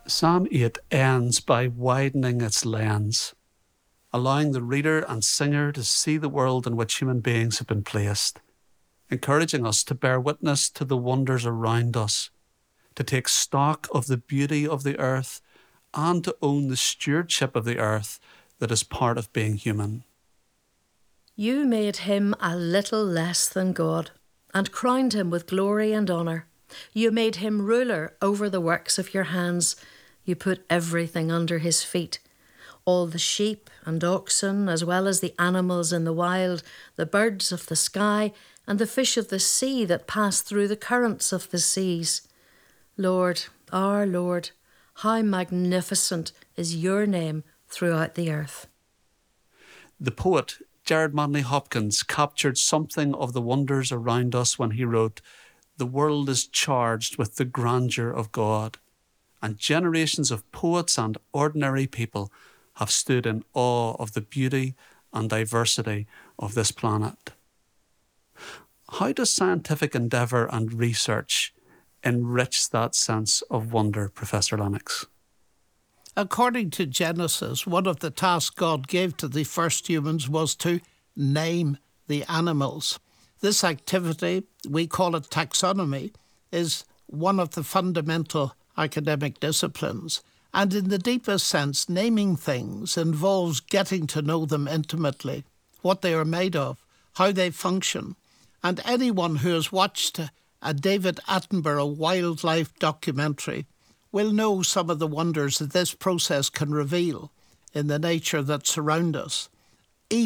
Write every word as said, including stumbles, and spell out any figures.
Psalm eight ends by widening its lens, allowing the reader and singer to see the world in which human beings have been placed, encouraging us to bear witness to the wonders around us, to take stock of the beauty of the earth, and to own the stewardship of the earth that is part of being human. You made him a little less than God, and crowned him with glory and honour. You made him ruler over the works of your hands. You put everything under his feet, all the sheep and oxen, as well as the animals in the wild, the birds of the sky, and the fish of the sea that pass through the currents of the seas. Lord, our Lord, how magnificent is your name throughout the earth. The poet Gerard Manley Hopkins captured something of the wonders around us when he wrote, "The world is charged with the grandeur of God, and generations of poets and ordinary people have stood in awe of the beauty and diversity of this planet." How does scientific endeavour and research enrich that sense of wonder, Professor Lennox? According to Genesis, one of the tasks God gave to the first humans was to name the animals. This activity, we call it taxonomy, is one of the fundamental academic disciplines. And in the deepest sense, naming things involves getting to know them intimately, what they are made of, how they function. And anyone who has watched a David Attenborough wildlife documentary will know some of the wonders that this process can reveal in the nature that surround us.